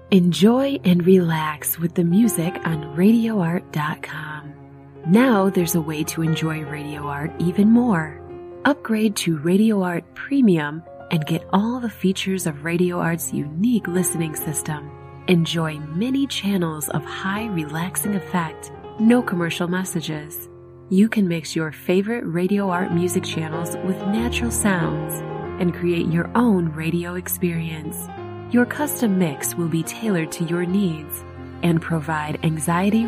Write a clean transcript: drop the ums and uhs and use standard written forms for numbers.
Enjoy and relax with the music on RadioArt.com. Now there's a way to enjoy Radio Art even more. Upgrade to Radio Art Premium and get all the features of Radio Art's unique listening system. Enjoy many channels of high relaxing effect, no commercial messages. You can mix your favorite Radio Art music channels with natural sounds and create your own radio experience. Your custom mix will be tailored to your needs and provide anxiety